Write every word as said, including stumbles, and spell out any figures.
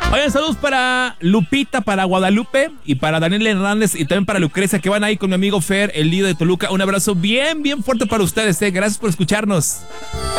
Oigan, saludos para Lupita, para Guadalupe y para Daniel Hernández y también para Lucrecia, que van ahí con mi amigo Fer, el líder de Toluca. Un abrazo bien, bien fuerte para ustedes, eh. Gracias por escucharnos.